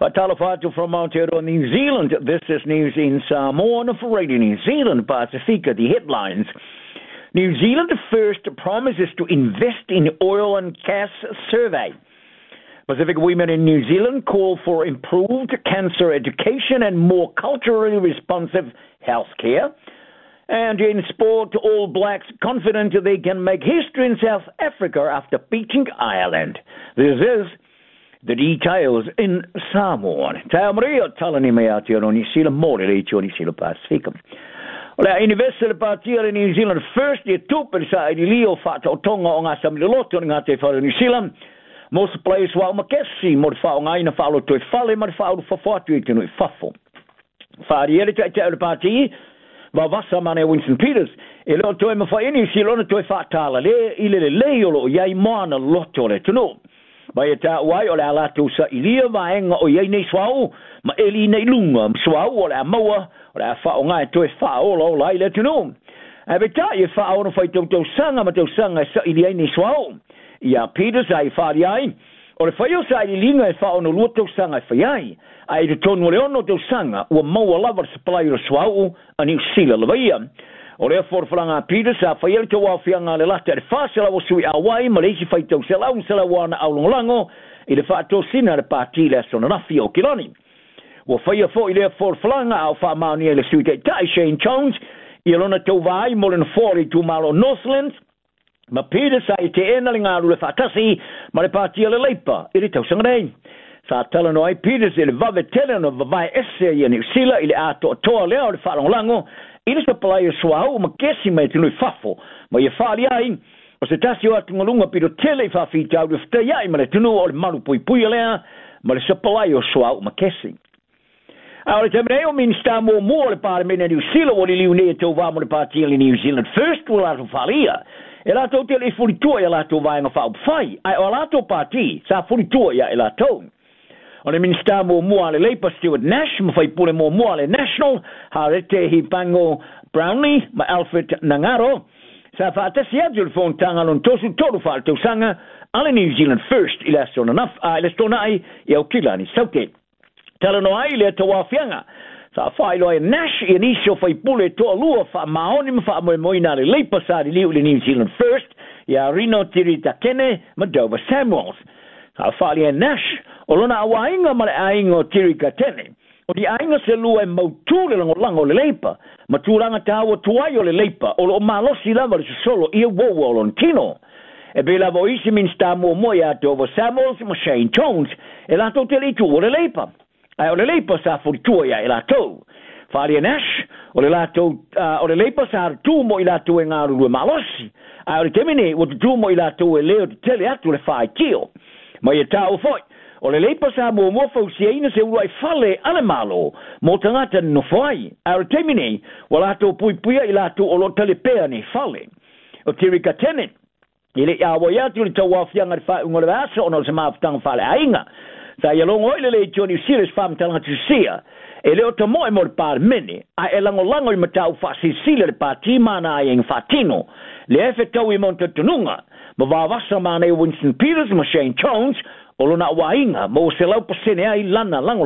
Fatalafatu from Aotearoa, New Zealand. This is news in Samoa for Radio New Zealand, Pacifica. The headlines. New Zealand first promises to invest in oil and gas survey. Pacific women in New Zealand call for improved cancer education and more culturally responsive healthcare. And in sport, All Blacks confident they can make history in South Africa after beating Ireland. This is the details in Samoa. Tau Maria talani me Aotearoa New Zealand more le New Zealand Pacific. Ola University Patia in New Zealand first year tuper sa I Leo fata o tonga o ngā samililoto ngā te whare New Zealand. Most players wa makesi mo fa ngai na fa lo to fale ma fa fa fatu i tino fafo. Fa ri ele te Patia va vasa mane Winston Peters. E lo to me fa New Zealand to fa tala le ile le lo yai mana loto le tino. Mai ta wai o la lato sa ilia vaenga o ye nei swau ma eli nei lunga swau o la maua o la fa o ngai to fa o lo lai le tino a beta ye fa o no fai to sanga ma to sanga sa ilia nei swau ia Peters ai fa ai o le fai o sa ilinga fa o no luto sanga fa ai ai de tonu le ono to sanga o maua lava supply o swau ani sila le ia o le forfranga Peters a fa ele to wa fianga le lata de fasela o sui awai ma le si fai to sela un sela wana au longo i le fa to sina le parti le sona na fio kiloni o fa ia fo ile forfranga au fa mani le sui te tai Shane Jones i lona to vai mo le 42 malo Northlands ma Peters ai te enalinga le fa tasi ma le parti le leipa i le to sanga sa talano ai Peters le va veterano va vai esse i ni sila ile ato to le o fa longo Ina sa palai swau ma kesi mai tinu fafo ma ia fali ai o se tasi o atungalunga piro tele fa fita au fta ia ma le tinu o le maru pui pui lea ma le sa palai o swau ma kesi a o le temene o minsta mo le parlemene New Zealand o le liune e tau vamo le parti le New Zealand first o lato falia e lato tele furitua ia lato vaenga fa upfai ai o lato parti sa furitua ia e lato o le minsta mo le Labour Stuart Nash ma fai pule mo le National harete hi pango Brownlee ma Alfred Nangaro sa fa tasi atu le tanga lon tosu toru fa te sanga ale New Zealand first ila sona naf ila stona ai ia kilani sauke talano ai le tawafianga sa fa ilo Nash i nisio fai pule to lua fa maoni ma fa mo ina le Labour sa le New Zealand first ia Rino Tirita Kene ma Dover Samuels sa fa le Nash o lona awainga ma le ainga o Tirika Tene. O di ainga se lua e mautule lango le leipa. Ma tūranga tāua tuai o le leipa. O lo malosi lava le solo ia wowo o lon tino. E be lava o isi minsta mua moia te over Samuels ma Shane Jones. E lato te le tu o le leipa. Ai o le leipa sa furitua ia e lato. Wharia Nash. O le lato, o le leipa sa tu mo i lato e ngāru lua malosi. Ai o le temine o tu mo i lato e leo te tele atu le whai tio. Ma ia tāu foi. O le leipa sa mo fausia ina se uai fale ale malo mo tangata no fai ar temine wala to puipuia ila to o lo telepea ni fale o Tirika Tene ile ya wo ya tu to wa fianga fa ngol vaso ono se ma tang fale ainga sa ya longo ile le Johnny Series fam tanga tu sia ele o to mo par mene a elango lango i matau fa sile le parti mana ai en fatino le efeto i monta tununga ma va vasa mana Winston Peters ma Shane Jones o lona wainga mo se lau pasene ai lana lango